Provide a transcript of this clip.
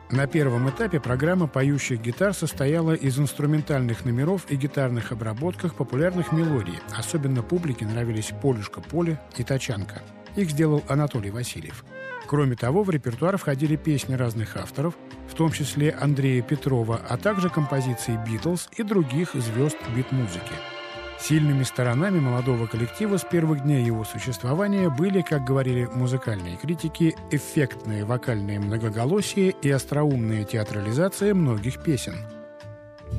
На первом этапе программа поющих гитар состояла из инструментальных номеров и гитарных обработках популярных мелодий. Особенно публике нравились «Полюшка поле» и «Тачанка». Их сделал Анатолий Васильев. Кроме того, в репертуар входили песни разных авторов, в том числе Андрея Петрова, а также композиции «Битлз» и других звезд бит-музыки. Сильными сторонами молодого коллектива с первых дней его существования были, как говорили музыкальные критики, эффектное вокальное многоголосие и остроумная театрализация многих песен.